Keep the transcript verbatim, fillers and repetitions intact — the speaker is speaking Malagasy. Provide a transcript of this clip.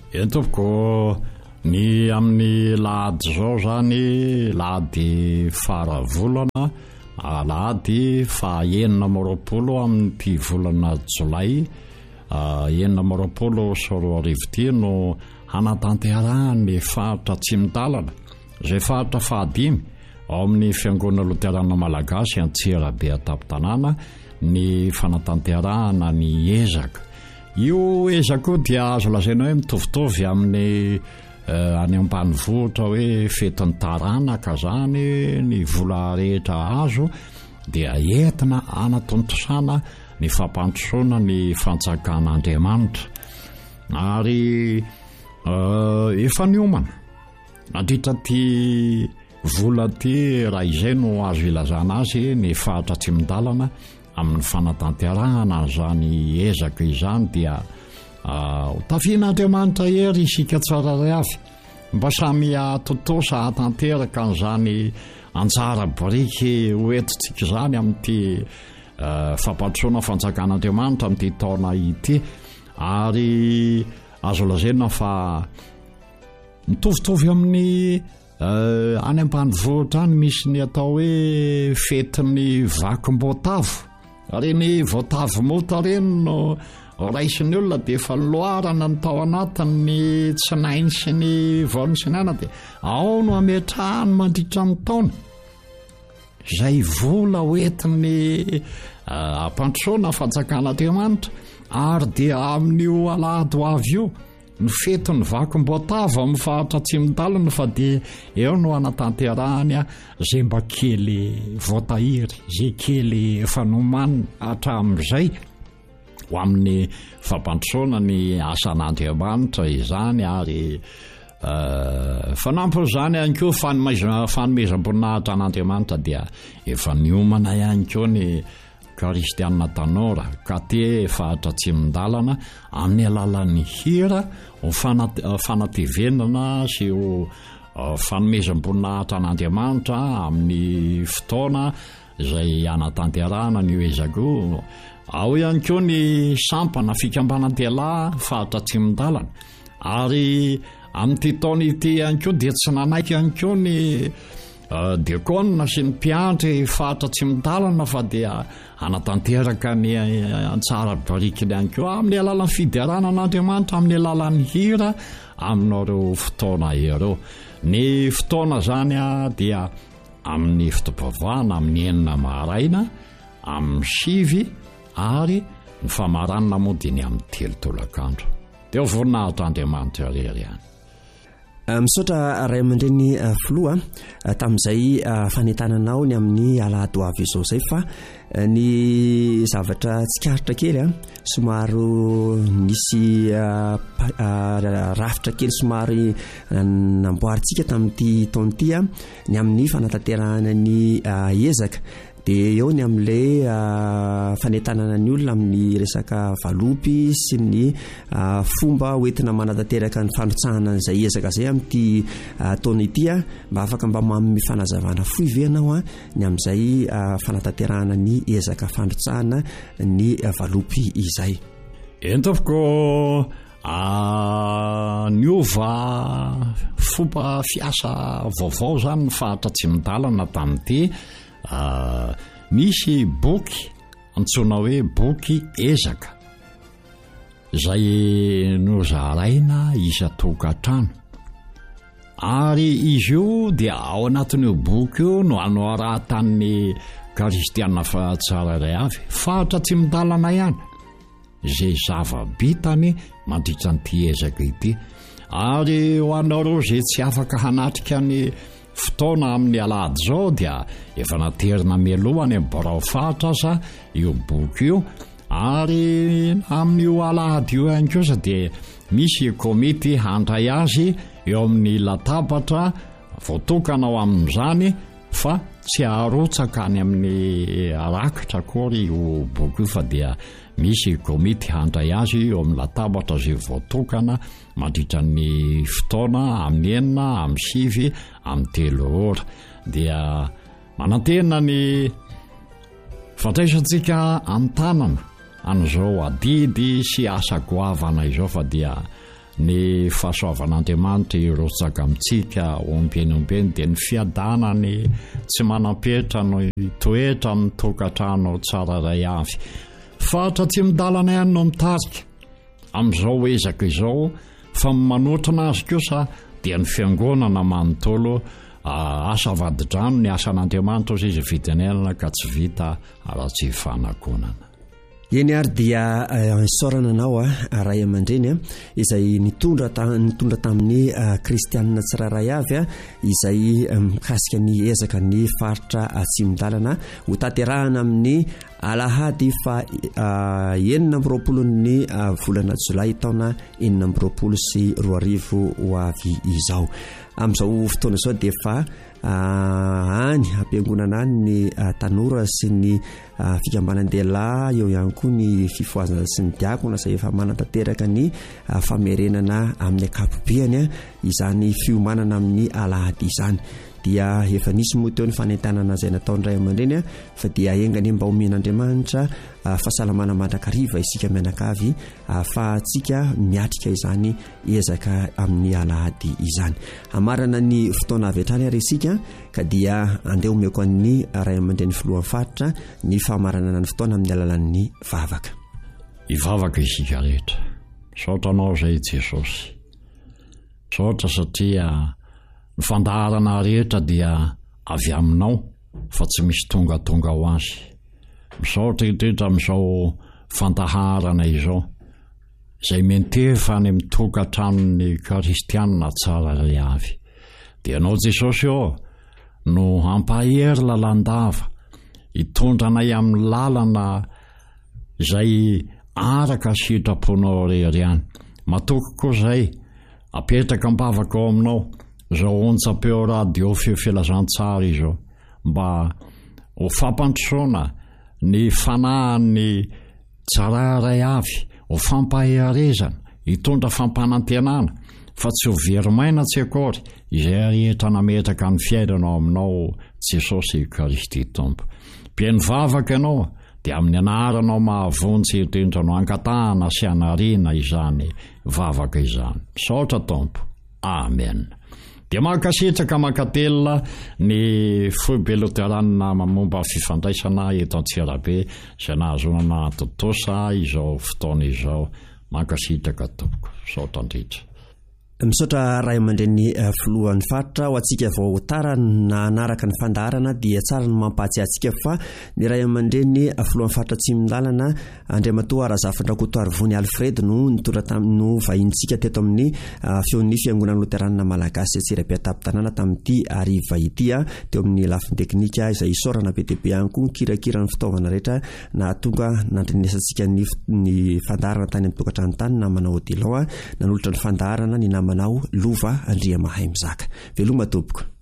Entopoko ny amin'ny lahady zao zany lahady faravolana lahady fa enina maroapolo amin'ny ty volana jolay enina maroapolo sy roa arivo ty no hanatanterahany faritra Tsimidalana zay faritra fahadimy ao amin'ny fiangonana Loterana Malagasy Antsirabe Atapy-Tanàna ny fanatanterahana ny ezaka. Io ezaka dia azo lazaina hoe mitovitovy amin'ny any ambanivohitra hoe fetin'ny taranaka zany ny vola rehetra azo dia entina anatontosana ny fampandrosoana ny fanjakan'Andriamanitra ary efa niomana nandritra ty vola ty raha izay no azo ilazana azy ny faritra Tsimidalana amin'ny fanatanterahana zany ezaka izany dia tafian'Andriamanitra ery isika tsararay avy mba samy atotosa hatanteraka an'izany anjara biriky hoentintsika zany amin'ity fampandrosoana fanjakan'Andriamanitra amin'ity taona ity ary azo lazaina fa mitovitovy amin'ny any ambanivohitra any misy ny atao hoe fetin'ny vakim-boatavo reny voatavo mota reny no raisin'ny olona dia efa loarana ny tao anatin'ny tsinainy sy ny vaony sy ny ana dia ao no ametrahany mandritra ny taona izay vola hoentin'ny ampandrosoana fanjakan'Andriamanitra ary dia amin'io alahady ho avy io ny fetin'ny vakim-boatavo amin'ny faritra Tsimidalana fa dia eo no anatanterahany zay mba kely voatahiry zay kely efa nomanina hatramin'izay ho amin'ny fampandrosoana ny asan'Andriamanitra izany ary fanampy zany ihany koa fanomezam-boninahitra an'Andriamanitra dia efa niomana ihany koa ny Kristiana Tanora ka te faritra Tsimidalana amin'ny alalan'ny hira ho fanatevenana sy ho fanomezam-boninahitra an'Andriamanitra amin'ny fotoana izay anatanterahana ny ezako. Ao ihany koa ny sampana fikambanan-dehilahy faritra Tsimidalana ary amin'ity taona ity ihany koa dia tsy nanaiky ihany koa ny diakona sy ny mpiandry faritra Tsimidalana fa dia anatanteraka ny antsara barikiny ihany koa amin'ny alalan'ny fidarana an'Andriamanitra amin'ny alalan'ny hira aminareo fotoana ireo. Ny fotoana zany dia amin'ny fitopavana amin'ny enina maraina amin'ny sivy ary ny famaranana moa dia ny amin'ny telo tolakandro dia voninahitran'Andriamanitra irery ihany. Misaotra ray aman-dreny filoha tamin'izay fanentananao ny amin'ny alahady ho avy izao zay fa ny zavatra tsikaritra kely somary nisy rafitra kely somary namboarintsika tamin'ity taona ity ny amin'ny fanatanterahana ny ezaka dia eo ny amin'ilay fanentanana ny olona amin'ny resaka valopy sy ny fomba hoentina manatanteraka ny fanotsahana an'izay ezaka zay amin'ity taona ity mba afaka mba manome fanazavana fohy ve ianao ny amin'izay fanatanterahana ny ezaka fanotsahana ny valopy izay. Entopoko niova fomba fiasa vaovao zany ny faritra Tsimidalana tamin'ity misy boky antsoina hoe boky ezaka izay nozaraina isa-tokantrano ary izy io dia ao anatin'io boky io no anoratan'ny Kristiana tsararay avy faritra Tsimidalana ihany izay zava-bitany mandritra n'ity ezaka ity ary ho anareo izay tsy afaka hanatrika ny fotoana amin'ny alahady zao dia efa naterina mialohany amin'ny barao faritra aza io boky io ary amin'io alahady io ihany kosa dia misy komity handray azy eo amin'ny latabatra voatokana ao amin'izany fa tsy arotsaka any amin'ny rakitra akory io boky io fa dia misy komity handray azy eo amin'ny latabatra zay voatokana mandritra ny fotoana amin'ny enina amin'ny sivy amin'ny telo ora dia manantena ny fandraisantsika amin'ny tanana an'izao adidy sy asa goavana izao fa dia ny fahasoavan'andriamanitra irotsaka amintsika ombenombeny dia ny fiadanany tsy manam-petra no toetra ny tokantrano tsara ray avy. Fatra tsy midalana ihany no mitarika amin'izao ezaka izao, fa manotrana azy kosa dia ny fiangonana manontolo asa vadi-drano ny asan'andriamanitra ozy izy vidinelana ka tsy vita ara-tsy fanakonana. Eny ary dia isaorana anao a ray aman-dreny a izay nitondra nitondra tamin'ny kristianina tsiraray avy a izay mikasika ny ezaka ny faritra atsimondalana ho tanterahana amin'ny alahady fa enina amby roapolo ny volana jolay taona enina amby roapolo sy roa arivo ho avy izao. Amin'izao fotoana izao dia fa any ampiangonana any ny tanora sy ny fikambanan-dehilahy, eo ihany koa ny fifoazana sy ny diakona izay efa manatanteraka ny famerenana amin'ny akapobeany izany fiomanana amin'ny alahady izany. Dia efa nisy moa teo ny fanentanana izay nataon'ny ray aman-dreny fa dia engany mba omen'Andriamanitra fahasalamana mandrakariva isika mianakavy ahafahantsika miatrika izany ezaka amin'ny alahady izany. Amarana ny fotoana avy hatrany ary isika ka dia andeha omeko an'ny ray aman-dreny filohan'ny faritra ny fahamaranana ny fotoana amin'ny alalan'ny vavaka. Ivavaka isika rehetra, saotra anao izay Jesosy, saotra satria ny fandaharana rehetra dia avy aminao fa tsy misy tonga tonga ho azy. Misaotra indrindra amin'izao fandaharana izao izay mentefa any amin'ny tokantranon'ny kristianina tsara ray avy. Dia anao Jesosy eo no ampahery lalandava hitondranay amin'ny lalana izay araka sitraponao rery ihany. Matoky koa izay apetraka mbavaka ao aminao izao ontsapeo radio fiofilazantsara izao mba ho fampandrosoana ny fanahin'ny tsara ray avy, ho fampaherezana, hitondra fampanantenana fa tsy ho verimaina tsy akory izay rehetra nametraka ny fiainanao aminao Jesosy Kristy Tompo. Mpihaino vavaka ianao dia amin'ny anaranao mahavontsy indrindra no ankatahana sy anariana izany vavaka izany. Saotra Tompo. Amen. Dia mankasitraka mankatelina ny foibe loteranina momba fifandraisana eto Antsirabe izay nahazonana totosa izao fotoana izao. Mankasitraka tompoko. Saotra indrindra. Misaotra ray aman-dreny filohan'ny faritra ho antsika vao tara na anaraka ny fandaharana dia tsara ny mampahatsiahy antsika fa ny ray aman-dreny filohan'ny faritra Tsimondalana Andriamatoa Razafindrakoto Arivony Alfred no nitondra tamin'ny vahintsika teto amin'ny feon'ny fiangonana loteranina malagasy Antsirabe tapin-tanàna tamin'ity ariva ity teo amin'ny lafiny teknika izay isaorana be dia be ihany koa mikirakira ny fitaovana rehetra na tonga nandrenesantsika ny fandaharana tany amin'ny tokantrano tany na manao odilao nanolotra ny fandaharana ny manao lova andria mahay mizaka. Veloma tompoko.